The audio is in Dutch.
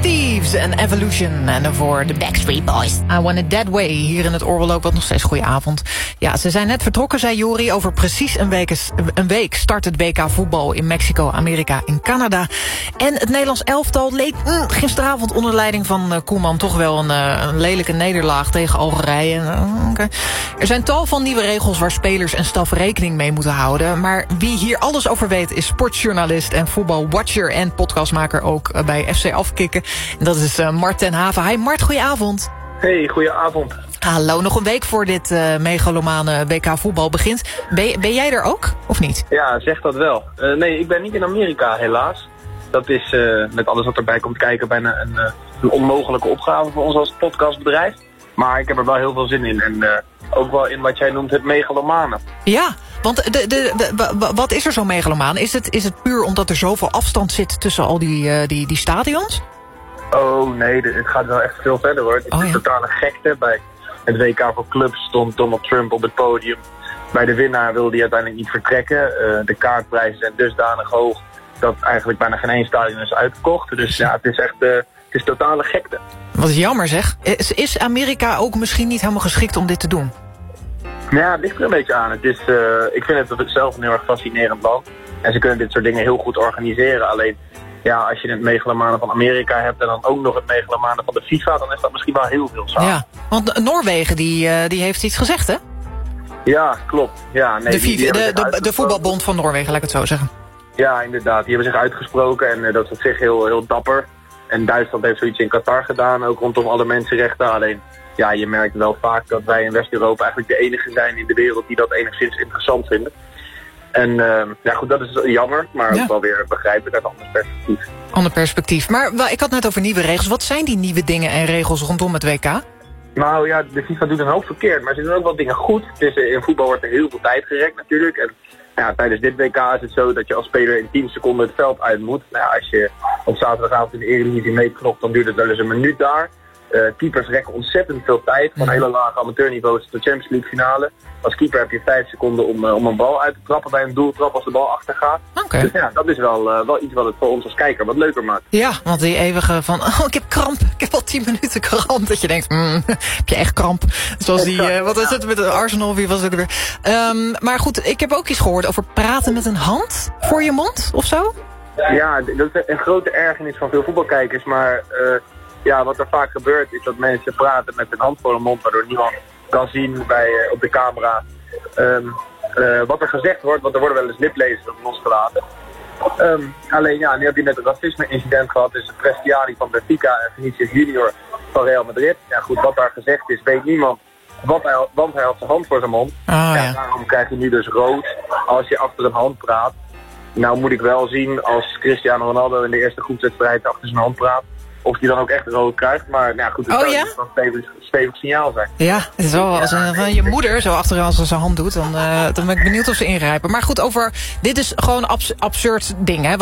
Thieves en Evolution. En daarvoor de Backstreet Boys. I Want It That Way. Hier in het Oorwel ook wat nog steeds goeie avond. Ja, ze zijn net vertrokken, zei Jori. Over precies een week start het WK voetbal in Mexico, Amerika en Canada. En het Nederlands elftal leek gisteravond onder leiding van Koeman toch wel een lelijke nederlaag tegen Algerije. Okay. Er zijn tal van nieuwe regels waar spelers en staf rekening mee moeten houden. Maar wie hier alles over weet is sportjournalist en voetbalwatcher en podcastmaker ook bij FC Afkikken. En dat is Mart ten Haven. Hi Mart, goedenavond. Hey, goedenavond. Hallo, nog een week voor dit megalomane WK voetbal begint. Ben jij er ook, of niet? Ja, zeg dat wel. Nee, ik ben niet in Amerika, helaas. Dat is met alles wat erbij komt kijken bijna een onmogelijke opgave voor ons als podcastbedrijf. Maar ik heb er wel heel veel zin in. En ook wel in wat jij noemt het megalomane. Ja, want wat is er zo megalomaan? Is het puur omdat er zoveel afstand zit tussen al die stadions? Oh nee, het gaat wel echt veel verder hoor. Het is totale gekte. Bij het WK voor clubs stond Donald Trump op het podium. Bij de winnaar wilde hij uiteindelijk niet vertrekken. De kaartprijzen zijn dusdanig hoog dat eigenlijk bijna geen één stadion is uitgekocht. Dus ja, het is echt het is totale gekte. Wat jammer zeg. Is Amerika ook misschien niet helemaal geschikt om dit te doen? Ja, het ligt er een beetje aan. Ik vind het zelf een heel erg fascinerend land. En ze kunnen dit soort dingen heel goed organiseren. Alleen, ja, als je het megalomane van Amerika hebt en dan ook nog het megalomane van de FIFA, dan is dat misschien wel heel veel samen. Ja, want Noorwegen die heeft iets gezegd, hè? Ja, klopt. Ja, nee, de voetbalbond van Noorwegen, laat ik het zo zeggen. Ja, inderdaad. Die hebben zich uitgesproken en dat is op zich heel, heel dapper. En Duitsland heeft zoiets in Qatar gedaan, ook rondom alle mensenrechten. Alleen, ja, je merkt wel vaak dat wij in West-Europa eigenlijk de enige zijn in de wereld die dat enigszins interessant vinden. En ja goed, dat is jammer, maar ook wel weer begrijpelijk uit een ander perspectief. Ander perspectief. Maar ik had net over nieuwe regels. Wat zijn die nieuwe dingen en regels rondom het WK? Nou ja, de FIFA doet een hoop verkeerd, maar ze doen ook wel dingen goed. Dus in voetbal wordt er heel veel tijd gerekt natuurlijk. En ja, tijdens dit WK is het zo dat je als speler in 10 seconden het veld uit moet. Nou ja, als je op zaterdagavond in de Eredivisie meeknopt, dan duurt het wel eens een minuut daar. Keepers rekken ontzettend veel tijd, van hele lage amateurniveaus tot de Champions League finale. Als keeper heb je 5 seconden om een bal uit te trappen bij een doeltrap als de bal achter gaat. Okay. Dus ja, dat is wel iets wat het voor ons als kijker wat leuker maakt. Ja, want die eeuwige van, ik heb kramp, ik heb al 10 minuten kramp. Dat je denkt, heb je echt kramp? Zoals die, wat is het met de Arsenal, wie was het weer? Maar goed, ik heb ook iets gehoord over praten met een hand voor je mond, of zo? Ja, dat is een grote ergernis van veel voetbalkijkers, maar ja, wat er vaak gebeurt is dat mensen praten met een hand voor hun mond, waardoor niemand kan zien op de camera wat er gezegd wordt, want er worden wel eens liplezers losgelaten. Alleen ja, nu heb je net een racisme-incident gehad tussen Prestiani van Benfica en Vinicius Junior van Real Madrid. Ja goed, wat daar gezegd is, weet niemand, want hij had zijn hand voor zijn mond. Ja. Daarom krijg je nu dus rood als je achter een hand praat. Nou moet ik wel zien als Cristiano Ronaldo in de eerste groepswedstrijd achter zijn hand praat, of die dan ook echt rood krijgt. Maar nou goed, het zou een stevig signaal zijn. Ja, het is wel als je moeder zo achteraan zijn hand doet, dan ben ik benieuwd of ze ingrijpen. Maar goed, dit is gewoon absurd ding, hè?